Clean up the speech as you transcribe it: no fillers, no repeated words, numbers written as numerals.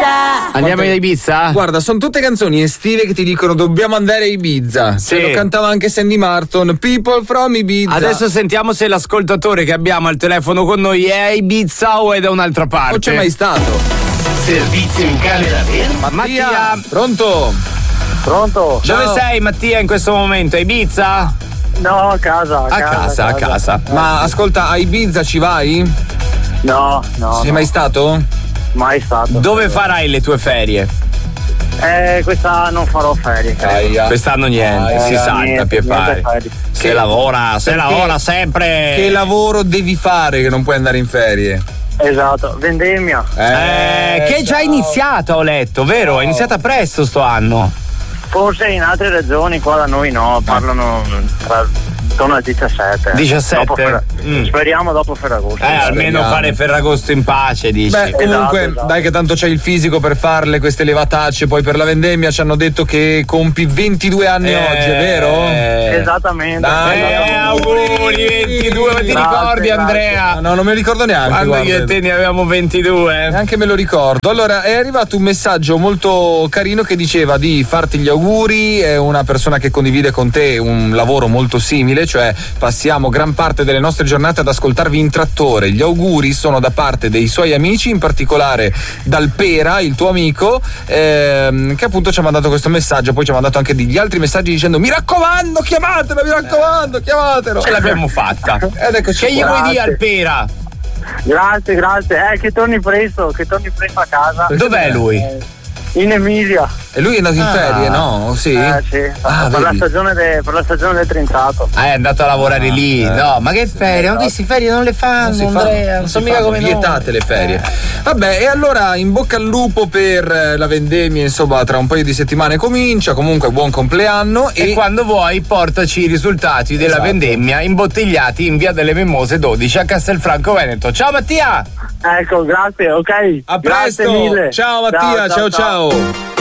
Ibiza. Andiamo a Ibiza? Guarda, sono tutte canzoni estive che ti dicono dobbiamo andare a Ibiza. Sì. Lo cantava anche Sandy Martin, People from Ibiza. Adesso sentiamo se l'ascoltatore che abbiamo al telefono con noi è a Ibiza o è da un'altra parte. Non c'è mai stato. Servizio in camera per Mattia. Pronto? Pronto? Dove Ciao. sei Mattia in questo momento? A Ibiza? No, a casa. A casa. Ma ascolta, a Ibiza ci vai? No. Sei mai stato? Mai stato. Dove farai le tue ferie? Questa non farò ferie. Aia. Quest'anno niente, si salta a pie pari. Se lavora sempre. Che lavoro devi fare che non puoi andare in ferie? Esatto, vendemmia. Che è già iniziata, ho letto, vero? È iniziata presto sto anno. Forse in altre regioni, qua da noi no, parlano intorno al 17. 17? Speriamo dopo Ferragosto. Almeno fare Ferragosto in pace, dici. Beh, comunque, Esatto. dai che tanto c'hai il fisico per farle queste levatacce. Poi per la vendemmia ci hanno detto che compi 22 anni oggi, è vero? Esattamente. Dai, auguri 22, ti Grazie, ricordi grazie. Andrea? No, non me lo ricordo neanche. Quando guarda. io e te ne avevamo 22. Neanche me lo ricordo. Allora, è arrivato un messaggio molto carino che diceva di farti gli auguri. È una persona che condivide con te un lavoro molto simile, cioè passiamo gran parte delle nostre giornate ad ascoltarvi in trattore. Gli auguri sono da parte dei suoi amici, in particolare dal Pera, il tuo amico, che appunto ci ha mandato questo messaggio. Poi ci ha mandato anche degli altri messaggi dicendo: mi raccomando, chiamatelo, mi raccomando, chiamatelo. Ce l'abbiamo fatta. Ed eccoci Che gli qua. vuoi dire al Pera? Grazie. Che torni presto a casa. Dov'è lui? In Emilia. E lui è andato in ferie, no? Sì. Sì. Ah, per la vedi. stagione del Trinzato. È andato a lavorare lì. No, ma che ferie? Ma questi ferie non le fanno, Andrea. Non sono mica come noi. vietate le ferie. Vabbè, e allora in bocca al lupo per la vendemmia, insomma, tra un paio di settimane comincia. Comunque buon compleanno E quando vuoi portaci i risultati della Esatto. vendemmia imbottigliati in via delle Mimose 12 a Castelfranco Veneto. Ciao Mattia! Ecco, grazie, ok. a Grazie presto. mille. Ciao Mattia, ciao.